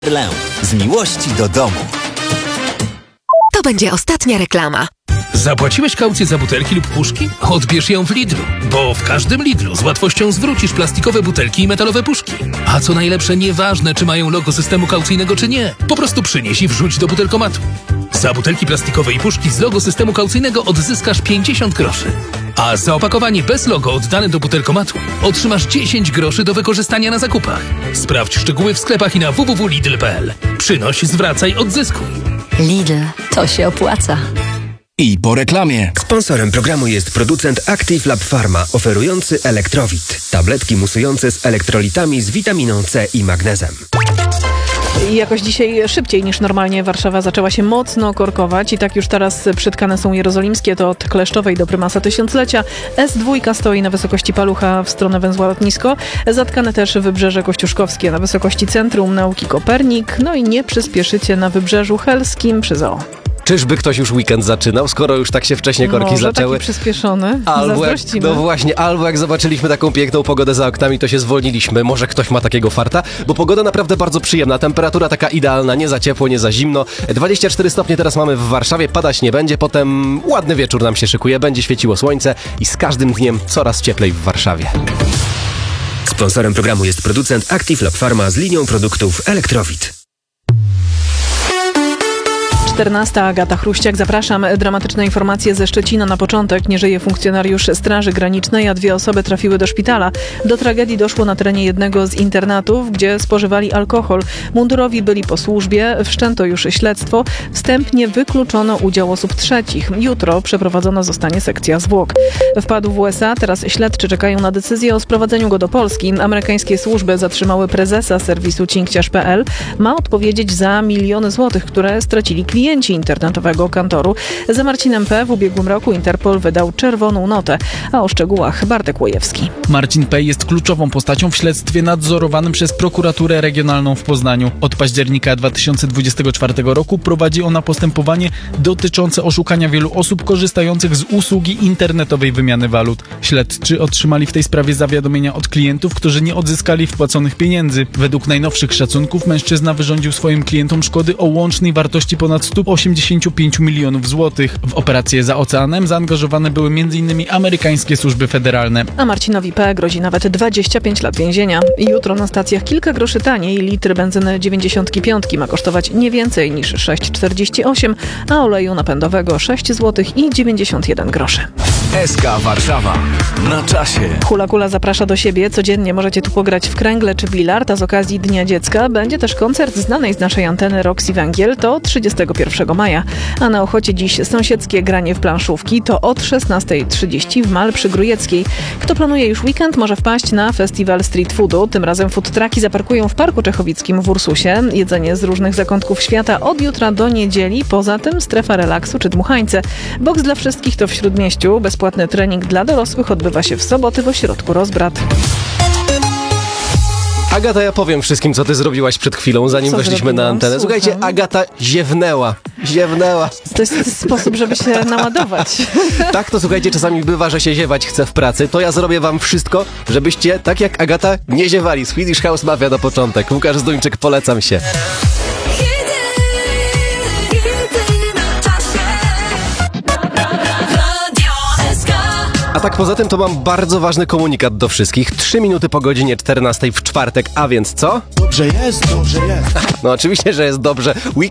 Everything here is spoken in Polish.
Z miłości do domu. To będzie ostatnia reklama. Zapłaciłeś kaucję za butelki lub puszki? Odbierz ją w Lidlu, bo w każdym Lidlu z łatwością zwrócisz plastikowe butelki i metalowe puszki. A co najlepsze, nieważne czy mają logo systemu kaucyjnego czy nie, po prostu przynieś i wrzuć do butelkomatu. Za butelki plastikowe i puszki z logo systemu kaucyjnego odzyskasz 50 groszy. A za opakowanie bez logo oddane do butelkomatu otrzymasz 10 groszy do wykorzystania na zakupach. Sprawdź szczegóły w sklepach i na www.lidl.pl. Przynoś, zwracaj, odzyskuj. Lidl, to się opłaca. I po reklamie. Sponsorem programu jest producent Active Lab Pharma, oferujący Elektrowit. Tabletki musujące z elektrolitami z witaminą C i magnezem. I jakoś dzisiaj szybciej niż normalnie Warszawa zaczęła się mocno korkować i tak już teraz przytkane są jerozolimskie, to od Kleszczowej do Prymasa Tysiąclecia. S2 stoi na wysokości Palucha w stronę węzła Lotnisko. Zatkane też Wybrzeże Kościuszkowskie na wysokości Centrum Nauki Kopernik. No i nie przyspieszycie na Wybrzeżu Helskim przy zoo. Czyżby ktoś już weekend zaczynał, skoro już tak się wcześnie korki Może zaczęły? taki przyspieszony, zazdrościmy. No właśnie, albo jak zobaczyliśmy taką piękną pogodę za oknami, to się zwolniliśmy. Może ktoś ma takiego farta, bo pogoda naprawdę bardzo przyjemna. Temperatura taka idealna, nie za ciepło, nie za zimno. 24 stopnie teraz mamy w Warszawie, padać nie będzie, potem ładny wieczór nam się szykuje, będzie świeciło słońce i z każdym dniem coraz cieplej w Warszawie. Sponsorem programu jest producent Active Lab Pharma z linią produktów Elektrowit. 14. Agata Chruściak, zapraszam. Dramatyczne informacje ze Szczecina na początek. Nie żyje funkcjonariusz Straży Granicznej, a 2 osoby trafiły do szpitala. Do tragedii doszło na terenie jednego z internatów, gdzie spożywali alkohol. Mundurowi byli po służbie, wszczęto już śledztwo. Wstępnie wykluczono udział osób trzecich. Jutro przeprowadzona zostanie sekcja zwłok. Wpadł w USA, teraz śledczy czekają na decyzję o sprowadzeniu go do Polski. Amerykańskie służby zatrzymały prezesa serwisu cinkciarz.pl. Ma odpowiedzieć za miliony złotych, które stracili klienci internetowego kantoru. Za Marcinem P. w ubiegłym roku Interpol wydał czerwoną notę, a o szczegółach Bartek Łojewski. Marcin P. jest kluczową postacią w śledztwie nadzorowanym przez prokuraturę regionalną w Poznaniu. Od października 2024 roku prowadzi ona postępowanie dotyczące oszukania wielu osób korzystających z usługi internetowej wymiany walut. Śledczy otrzymali w tej sprawie zawiadomienia od klientów, którzy nie odzyskali wpłaconych pieniędzy. Według najnowszych szacunków mężczyzna wyrządził swoim klientom szkody o łącznej wartości ponad 185 milionów złotych. W operację za oceanem zaangażowane były m.in. amerykańskie służby federalne. A Marcinowi P. grozi nawet 25 lat więzienia. Jutro na stacjach kilka groszy taniej litr benzyny 95 ma kosztować nie więcej niż 6,48, a oleju napędowego 6 zł i 91 groszy. SK Warszawa. Na czasie. Hula Kula zaprasza do siebie. Codziennie możecie tu pograć w kręgle czy bilard, a z okazji Dnia Dziecka będzie też koncert znanej z naszej anteny Roxy Węgiel. To 31 maja. A na Ochocie dziś sąsiedzkie granie w planszówki. To od 16:30 w Mal przy Grujeckiej. Kto planuje już weekend, może wpaść na festiwal street foodu. Tym razem food trucki zaparkują w Parku Czechowickim w Ursusie. Jedzenie z różnych zakątków świata od jutra do niedzieli. Poza tym strefa relaksu czy dmuchańce. Boks dla wszystkich to w Śródmieściu. Bezpłatny trening dla dorosłych odbywa się w soboty w ośrodku Rozbrat. Agata, ja powiem wszystkim, co ty zrobiłaś przed chwilą, zanim weszliśmy na antenę. Słuchajcie, Agata ziewnęła. To jest sposób, żeby się naładować. Tak to słuchajcie, czasami bywa, że się ziewać chce w pracy. To ja zrobię wam wszystko, żebyście, tak jak Agata, nie ziewali. Swedish House Mafia na początek. Łukasz Zduńczyk, polecam się. A tak poza tym to mam bardzo ważny komunikat do wszystkich. 3 minuty po godzinie 14 w czwartek, a więc co? Dobrze jest. No oczywiście, że jest dobrze.